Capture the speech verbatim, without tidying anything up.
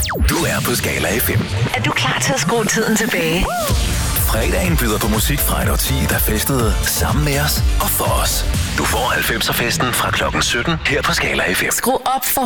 Du er på Skala F M. Er du klar til at skrue tiden tilbage? Fredagen byder på musik fra et årti, der festede sammen med os og for os. Du får halvfemser festen fra klokken sytten her på Skala F M. Skru op for